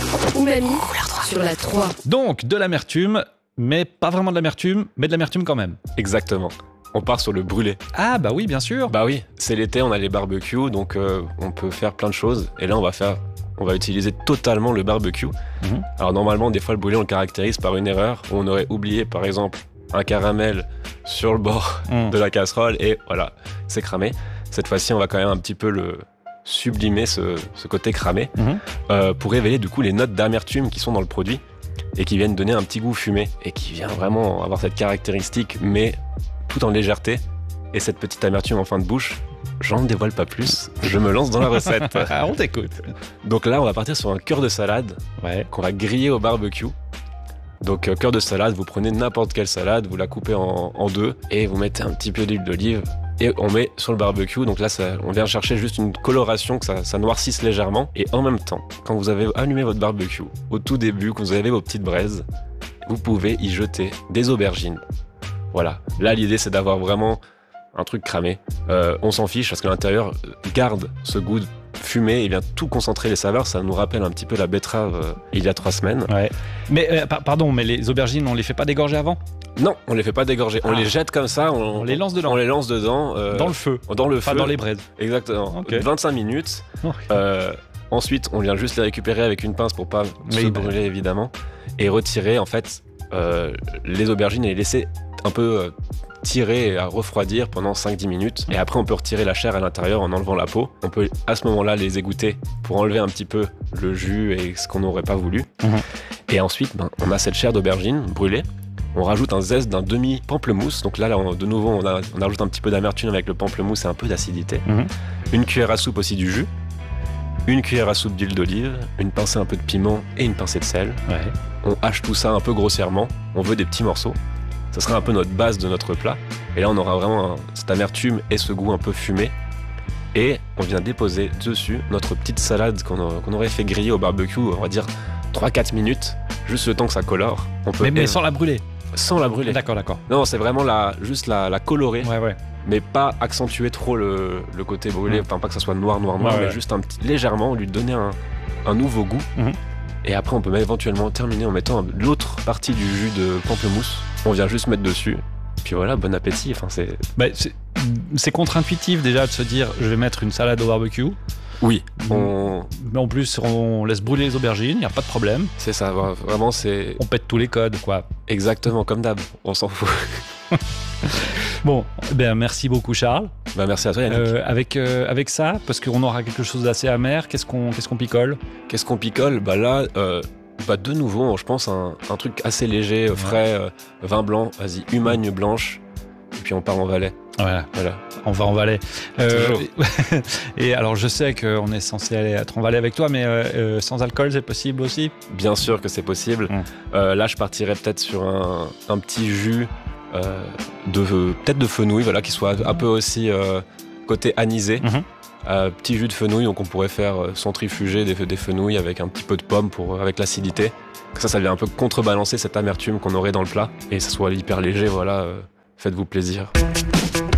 Umami sur la 3. Donc, de l'amertume, mais pas vraiment de l'amertume, mais de l'amertume quand même. Exactement. On part sur le brûlé. Ah bah oui, bien sûr. Bah oui, c'est l'été, on a les barbecues, donc on peut faire plein de choses. Et là, on va utiliser totalement le barbecue. Alors normalement, des fois, le brûlé, on le caractérise par une erreur, où on aurait oublié, par exemple, un caramel sur le bord de la casserole, et voilà, c'est cramé. Cette fois-ci, on va quand même un petit peu le sublimer, ce côté cramé, pour révéler du coup les notes d'amertume qui sont dans le produit, et qui viennent donner un petit goût fumé, et qui vient vraiment avoir cette caractéristique, mais tout en légèreté. Et cette petite amertume en fin de bouche, j'en dévoile pas plus, je me lance dans la recette. On t'écoute. Donc là, on va partir sur un cœur de salade qu'on va griller au barbecue. Donc cœur de salade, vous prenez n'importe quelle salade, vous la coupez en deux et vous mettez un petit peu d'huile d'olive et on met sur le barbecue. Donc là, on vient chercher juste une coloration, que ça noircisse légèrement. Et en même temps, quand vous avez allumé votre barbecue, au tout début, quand vous avez vos petites braises, vous pouvez y jeter des aubergines. Voilà, là l'idée c'est d'avoir vraiment un truc cramé. On s'en fiche parce que l'intérieur garde ce goût fumé et vient tout concentrer les saveurs. Ça nous rappelle un petit peu la betterave il y a 3 semaines. Ouais. Mais pardon, mais les aubergines, on les fait pas dégorger avant ? Non, on les fait pas dégorger. On les jette comme ça. On les lance dedans. On les lance dedans. Dans le feu. Dans le feu. Pas dans les braises. Exactement. Okay. 25 minutes. Ensuite, on vient juste les récupérer avec une pince pour pas se brûler évidemment et retirer en fait les aubergines et les laisser un peu tirer et à refroidir pendant 5-10 minutes. Et après, on peut retirer la chair à l'intérieur en enlevant la peau. On peut à ce moment-là les égoutter pour enlever un petit peu le jus et ce qu'on n'aurait pas voulu. Et ensuite, on a cette chair d'aubergine brûlée. On rajoute un zeste d'un demi-pamplemousse. Donc là, de nouveau, on ajoute un petit peu d'amertume avec le pamplemousse et un peu d'acidité. Une cuillère à soupe aussi du jus. Une cuillère à soupe d'huile d'olive. Une pincée un peu de piment et une pincée de sel. On hache tout ça un peu grossièrement. On veut des petits morceaux. Ça sera un peu notre base de notre plat. Et là, on aura vraiment cette amertume et ce goût un peu fumé. Et on vient déposer dessus notre petite salade qu'on aurait fait griller au barbecue, on va dire 3-4 minutes, juste le temps que ça colore. On peut mais sans la brûler. Sans la brûler. D'accord. Non, c'est vraiment juste la colorer. Ouais. Mais pas accentuer trop le côté brûlé, enfin pas que ça soit noir, mais juste légèrement lui donner un nouveau goût. Et après, on peut éventuellement terminer en mettant l'autre partie du jus de pamplemousse. On vient juste mettre dessus. Puis voilà, bon appétit. Enfin, c'est contre-intuitif déjà de se dire je vais mettre une salade au barbecue. Oui. Mais en plus, on laisse brûler les aubergines, il n'y a pas de problème. C'est ça, vraiment c'est... On pète tous les codes, quoi. Exactement, comme d'hab, on s'en fout. Bon, merci beaucoup Charles. Merci à toi Yannick. Avec ça, parce qu'on aura quelque chose d'assez amer, qu'est-ce qu'on picole ? Qu'est-ce qu'on picole ? Là, de nouveau, je pense un truc assez léger, frais, vin blanc, vas-y, humagne blanche, et puis on part en Valais. Voilà. On va en Valais. Et alors, je sais qu'on est censé être en Valais avec toi, mais sans alcool, c'est possible aussi ? Bien sûr que c'est possible. Là, je partirais peut-être sur un petit jus peut-être de fenouil, qui soit un peu aussi côté anisé. Petit jus de fenouil, donc on pourrait faire centrifuger des fenouils avec un petit peu de pomme avec l'acidité. Ça vient un peu contrebalancer cette amertume qu'on aurait dans le plat et ça soit hyper léger. Faites-vous plaisir.